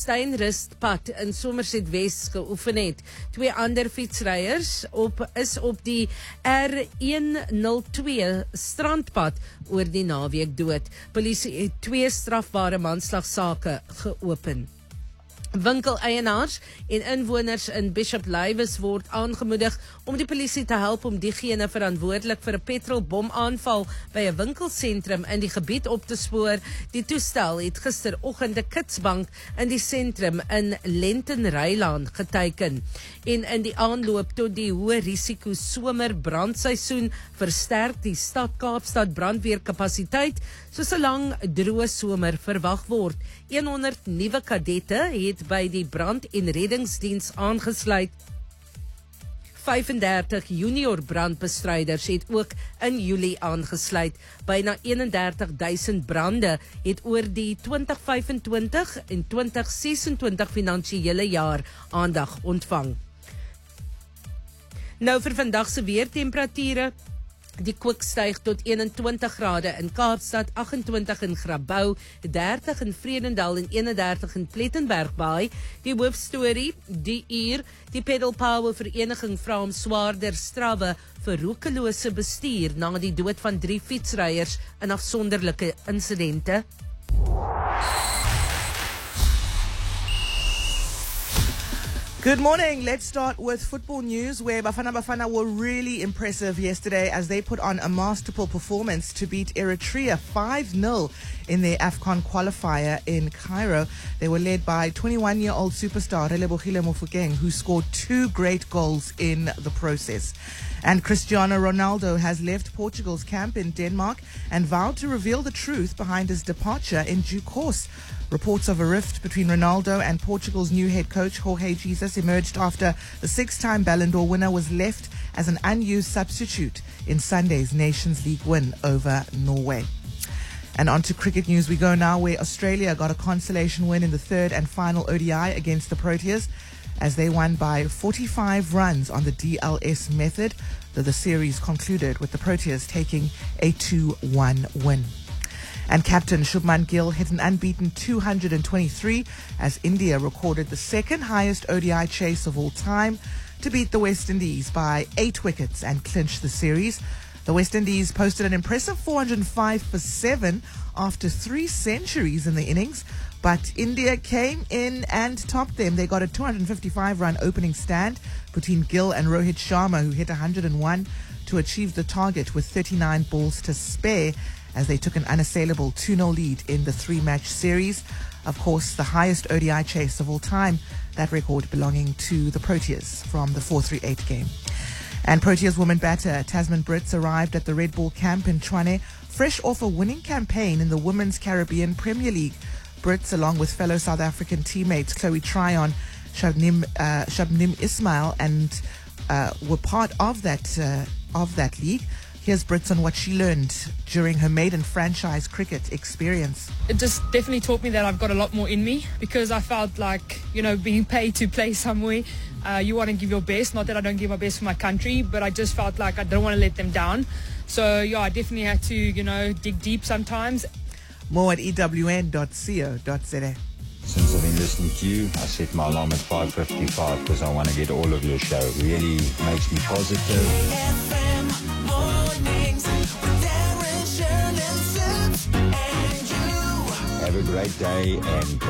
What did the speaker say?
Steenrustpad in Somerset West geoefen het. 2 ander fietsryers is op die R102 strandpad oor die naweek dood. Polisie het 2 strafbare manslagsake geopen. Winkeleienaars en inwoners in Bishop Lywes word aangemoedig om die polisie te help om diegene verantwoordelik vir 'n petrolbomaanval by 'n winkelsentrum in die gebied op te spoor. Die toestel het gisteroggend 'n kitsbank in die sentrum in Lentenrylaan geteiken. En in die aanloop tot die hoë risiko somerbrandseisoen versterk die stad Kaapstad brandweerkapasiteit soos 'n lang droë somer verwag word. 100 nuwe kadette het by die brand- en reddingsdiens aangesluit. 35 junior brandbestryders het ook in Julie aangesluit. Byna 31.000 brande het oor die 2025 en 2026 finansiële jaar aandag ontvang. Nou vir vandag se weertemperature. Die kook styg tot 21 grade in Kaapstad, 28 in Grabouw, 30 in Vredendal en 31 in Plettenberg Bay. Die hoofstorie, die uur, die Pedal Power Vereniging vra om swaarder strawwe vir roekelose bestuur na die dood van 3 fietsryers in afsonderlike insidente. Good morning. Let's start with football news, where Bafana Bafana were really impressive yesterday as they put on a masterful performance to beat Eritrea 5-0 in their AFCON qualifier in Cairo. They were led by 21-year-old superstar Relebogile Mofokeng, who scored 2 great goals in the process. And Cristiano Ronaldo has left Portugal's camp in Denmark and vowed to reveal the truth behind his departure in due course. Reports of a rift between Ronaldo and Portugal's new head coach Jorge Jesus emerged after the 6-time Ballon d'Or winner was left as an unused substitute in Sunday's Nations League win over Norway. And on to cricket news we go now, where Australia got a consolation win in the 3rd and final ODI against the Proteas as they won by 45 runs on the DLS method, though the series concluded with the Proteas taking a 2-1 win. And captain Shubman Gill hit an unbeaten 223 as India recorded the 2nd highest ODI chase of all time to beat the West Indies by 8 wickets and clinch the series. The West Indies posted an impressive 405 for 7 after 3 centuries in the innings, but India came in and topped them. They got a 255-run opening stand between Gill and Rohit Sharma, who hit 101 to achieve the target with 39 balls to spare, as they took an unassailable 2-0 lead in the 3-match series. Of course, the highest ODI chase of all time, that record belonging to the Proteas from the 438 game. And Proteas women batter Tasman Brits arrived at the Red Bull camp in Tshwane, fresh off a winning campaign in the Women's Caribbean Premier League. Brits, along with fellow South African teammates Chloe Tryon, Shabnim Ismail, and were part of that league. Here's Brits on what she learned during her maiden franchise cricket experience. It just definitely taught me that I've got a lot more in me, because I felt like, being paid to play somewhere, you want to give your best. Not that I don't give my best for my country, but I just felt like I don't want to let them down. So, yeah, I definitely had to, dig deep sometimes. More at ewn.co.za. Since I've been listening to you, I set my alarm at 5:55 because I want to get all of your show. It really makes me positive. Have a great day and